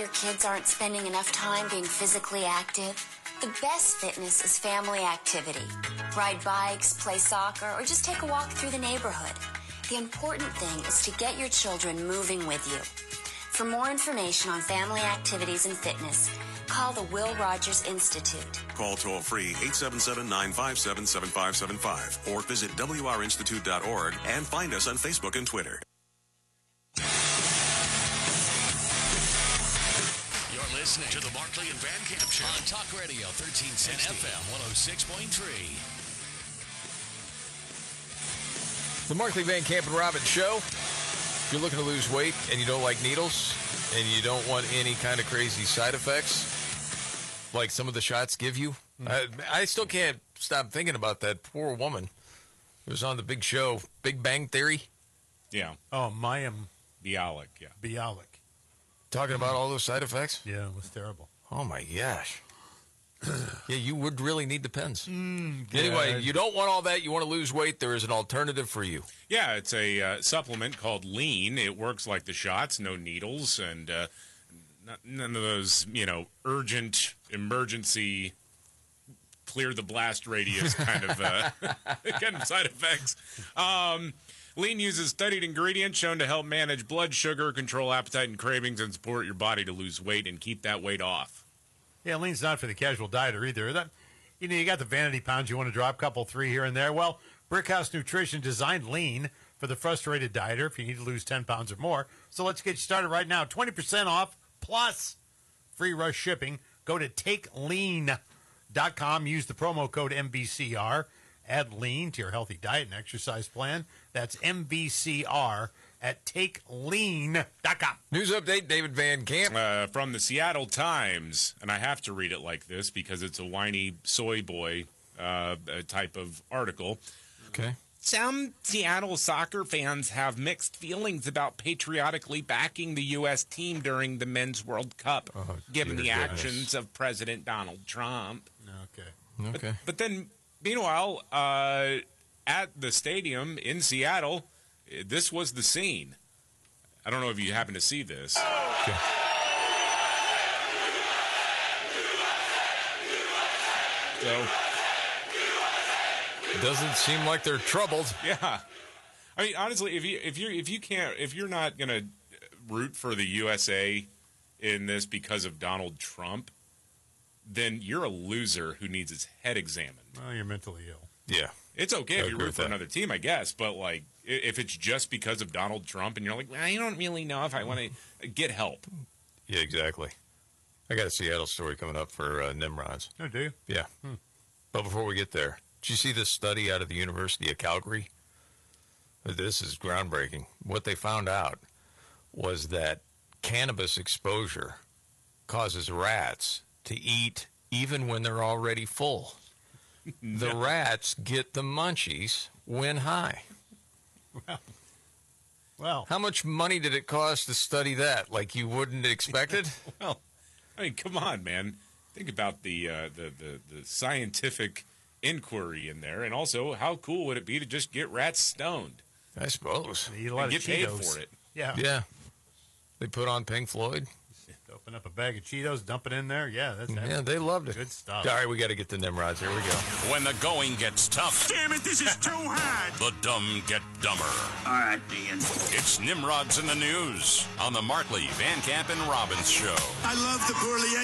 your kids aren't spending enough time being physically active? The best fitness is family activity. Ride bikes, play soccer, or just take a walk through the neighborhood. The important thing is to get your children moving with you. For more information on family activities and fitness, call the Will Rogers Institute. Call toll-free 877-957-7575 or visit wrinstitute.org and find us on Facebook and Twitter. You're listening to the Markley and Van Camp Show on Talk Radio 1360 and FM 106.3. The Markley, Van Camp, and Robbins Show. If you're looking to lose weight and you don't like needles and you don't want any kind of crazy side effects like some of the shots give you, I still can't stop thinking about that poor woman who was on the big show, Big Bang Theory. Yeah. Oh, Mayim Bialik, yeah. Bialik. Talking about all those side effects? Yeah, it was terrible. Oh, my gosh. Yeah, you would really need the pens. Anyway, you don't want all that. You want to lose weight. There is an alternative for you. Yeah, it's a supplement called Lean. It works like the shots, no needles, and none of those, urgent, emergency, clear the blast radius kind of side effects. Lean uses studied ingredients shown to help manage blood sugar, control appetite and cravings, and support your body to lose weight and keep that weight off. Yeah, Lean's not for the casual dieter either. You got the vanity pounds you want to drop, couple, 3 here and there. Well, Brickhouse Nutrition designed Lean for the frustrated dieter if you need to lose 10 pounds or more. So let's get you started right now. 20% off plus free rush shipping. Go to takelean.com. Use the promo code MVCR. Add Lean to your healthy diet and exercise plan. That's MVCR at takelean.com. News update, David Van Camp. From the Seattle Times, and I have to read it like this because it's a whiny soy boy type of article. Okay. Some Seattle soccer fans have mixed feelings about patriotically backing the U.S. team during the Men's World Cup, given the actions of President Donald Trump. Okay. But then, meanwhile, at the stadium in Seattle, this was the scene. I don't know if you happen to see this. Okay. So, doesn't seem like they're troubled. Yeah, I mean, honestly, if you're not gonna root for the USA in this because of Donald Trump, then you're a loser who needs his head examined. Well, you're mentally ill. Yeah. It's okay if you root for another team, I guess, but like if it's just because of Donald Trump and you're like, well, I don't really know if I want to get help. Yeah, exactly. I got a Seattle story coming up for Nimrods. Oh, do you? Yeah. But before we get there, did you see this study out of the University of Calgary? This is groundbreaking. What they found out was that cannabis exposure causes rats to eat even when they're already full. The rats get the munchies when high. Well, how much money did it cost to study that? Like you wouldn't expect it? Well, I mean, come on, man. Think about the scientific inquiry in there, and also how cool would it be to just get rats stoned? I suppose. They eat a lot and of get paid Cheetos. for it. Yeah. Yeah. They put on Pink Floyd. Open up a bag of Cheetos, dump it in there. Yeah, that's they loved it. Good stuff. All right, we got to get to Nimrods. Here we go. When the going gets tough. Damn it, this is too hard. The dumb get dumber. All right, Ian. It's Nimrods in the News on the Markley, Van Camp, and Robbins Show. I love the poorly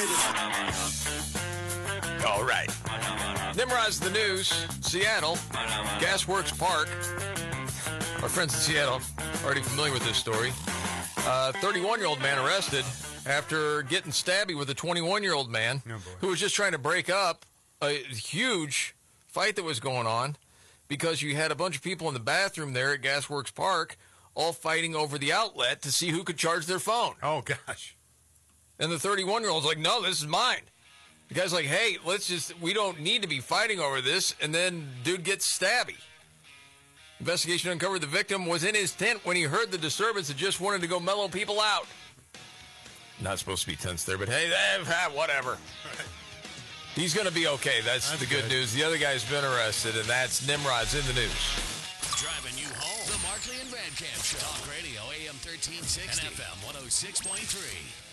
educated. All right. Nimrods in the News. Seattle. Gasworks Park. Our friends in Seattle are already familiar with this story. 31-year-old man arrested after getting stabby with a 21-year-old man who was just trying to break up a huge fight that was going on because you had a bunch of people in the bathroom there at Gasworks Park all fighting over the outlet to see who could charge their phone. Oh, gosh. And the 31-year-old's like, no, this is mine. The guy's like, hey, we don't need to be fighting over this. And then dude gets stabby. Investigation uncovered the victim was in his tent when he heard the disturbance and just wanted to go mellow people out. Not supposed to be tense there, but hey, whatever. He's going to be okay. That's the good news. The other guy's been arrested, and that's Nimrod's in the News. Driving you home. The Markley and Van Camp Show. Talk Radio, AM 1360 and FM 106.3.